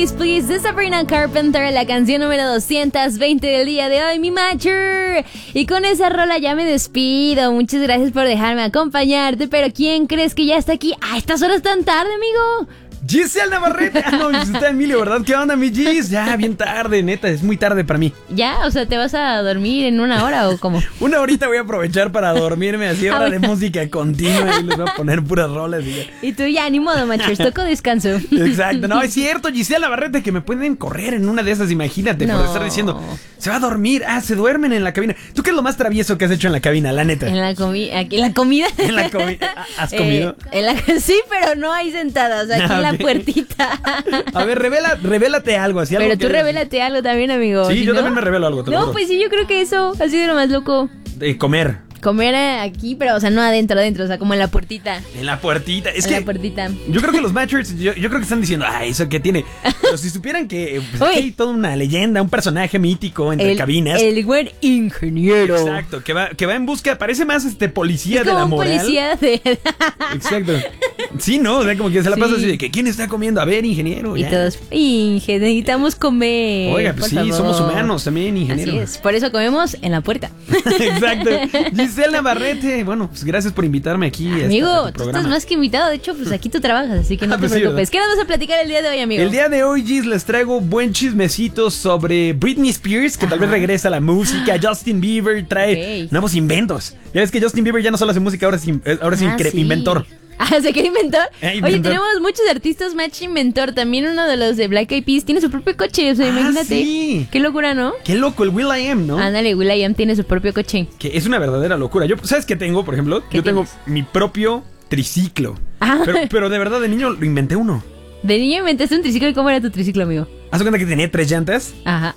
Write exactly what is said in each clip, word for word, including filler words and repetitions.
Please, de Sabrina Carpenter, la canción número doscientos veinte del día de hoy, mi matcher. Y con esa rola ya me despido. Muchas gracias por dejarme acompañarte. Pero ¿quién crees que ya está aquí a estas horas tan tarde, amigo? Giselle Navarrete. Ah, no, está Emilio, ¿verdad? ¿Qué onda, mi Gis? Ya, bien tarde, neta, es muy tarde para mí. ¿Ya? O sea, ¿te vas a dormir en una hora o cómo? Una horita voy a aprovechar para dormirme, así hora de música continua y les voy a poner puras rolas. Y, ya. Y tú ya, ni modo, matchers, toco descanso. Exacto, no, es cierto, Giselle Navarrete, que me pueden correr en una de esas, imagínate, no. Por estar diciendo, se va a dormir, ah, se duermen en la cabina. ¿Tú qué es lo más travieso que has hecho en la cabina, la neta? En la comida, aquí, en la comida. En la comida, ¿has comido? Eh, en la, sí, pero no ahí sentadas, aquí ah, en la okay. puertita. A ver, revela, revélate algo, así algo. Pero tú revélate algo también, amigo. Sí, ¿sí, yo no? también me revelo algo. No, juro. Pues sí, yo creo que eso ha sido lo más loco. De comer. Comer aquí, pero, o sea, no adentro, adentro, o sea, como en la puertita. En la puertita, es en que... la puertita. Yo creo que los matchers, yo, yo creo que están diciendo, ah, eso que tiene. Pero si supieran que pues, hay toda una leyenda, un personaje mítico entre el, cabinas. El buen ingeniero. Exacto, que va, que va en busca, parece más este policía es de como la un moral. Policía de... Exacto. Sí, ¿no? O sea, como que se la pasa sí. así de que ¿quién está comiendo? A ver, ingeniero. Y ya. todos, Inge, necesitamos comer. Oiga, pues sí, favor. somos humanos también, ingeniero. Así es, por eso comemos en la puerta. Exacto. Giselle Navarrete, bueno, pues gracias por invitarme aquí. Amigo, a esta, a tú estás más que invitado, de hecho, pues aquí tú trabajas, así que no ah, te pues preocupes. sí, ¿qué nos vas a platicar el día de hoy, amigo? El día de hoy, Gis, les traigo buen chismecito sobre Britney Spears, que Ajá. tal vez regresa a la música. Justin Bieber trae okay. nuevos inventos. Ya ves que Justin Bieber ya no solo hace música, ahora es, ahora es ah, incre- sí. inventor. Ah, ¿se queda inventor? Eh, inventor? Oye, tenemos muchos artistas match inventor. También uno de los de Black Eyed Peas tiene su propio coche. O sea, ah, imagínate. Sí. Qué locura, ¿no? Qué loco, el will.i.am, ¿no? Ándale, will.i.am tiene su propio coche. Que es una verdadera locura. Yo, ¿sabes qué tengo, por ejemplo? Yo tengo tienes? mi propio triciclo. Ah. Pero, pero de verdad, de niño lo inventé uno. ¿De niño inventaste un triciclo? ¿Y cómo era tu triciclo, amigo? ¿Haz cuenta que tenía tres llantas? Ajá.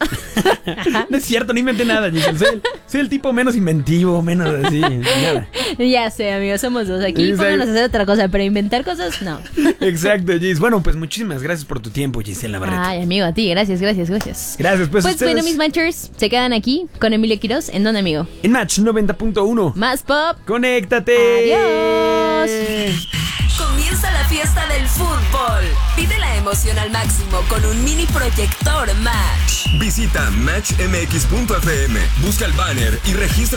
No es cierto, no inventé nada, Giselle. Soy el, soy el tipo menos inventivo, menos así, nada. Ya sé, amigo, somos dos. Aquí pónganos a hacer otra cosa, pero inventar cosas, no. Exacto, Gis. Bueno, pues muchísimas gracias por tu tiempo, Giselle Navarrete. Ay, amigo, a ti, gracias, gracias, gracias. Gracias, pues Pues ustedes... bueno, mis matchers, se quedan aquí con Emilio Quiroz. ¿En dónde, amigo? En Match noventa punto uno. Más pop. Conéctate. Adiós. Comienza la fiesta del fútbol. Vive la emoción al máximo con un mini proyector Match. Visita match m x punto f m, busca el banner y registra